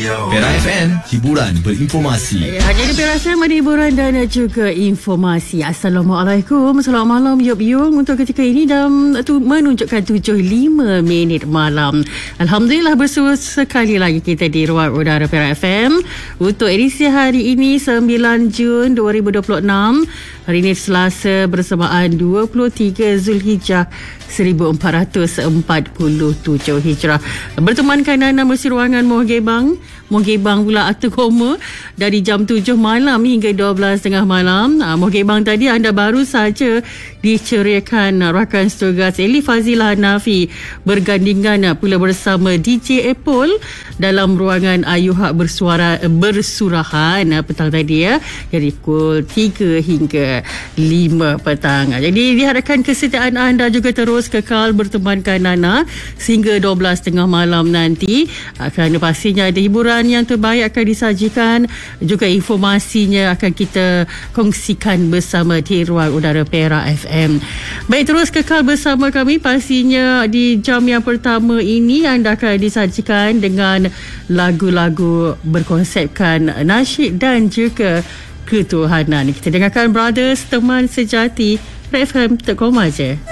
Perak FM, hiburan berinformasi. Jadi Perak FM ada hiburan dan juga informasi. Assalamualaikum, selamat malam Yop Yung untuk ketika ini dan menunjukkan 7.05 minit malam. Alhamdulillah bersua sekali lagi kita di ruang udara Perak FM untuk edisi hari ini 9 Jun 2026. Hari ini Selasa bersamaan 23 Zulhijjah 1447 Hijrah. Bertemankan Nana Mesin Ruangan Mohgebang pula Atta Koma dari jam 7 malam hingga 12.30 malam. Mohgebang tadi anda baru saja diceriakan rakan setugas Eli Fazilah Hanafi bergandingan pula bersama DJ Apple dalam ruangan Ayu Hak bersurahan petang tadi ya, dari pukul 3 hingga 5 petang. Jadi diharapkan kesetiaan anda juga terus kekal bertemankan Nana sehingga 12.30 malam nanti, kerana pastinya ada hiburan yang terbaik akan disajikan, juga informasinya akan kita kongsikan bersama di ruang udara Perak FM. Baik, terus kekal bersama kami. Pastinya di jam yang pertama ini anda akan disajikan dengan lagu-lagu berkonsepkan nasyid dan juga ketuhanan. Kita dengarkan Brothers, Teman Sejati, FM.com aja.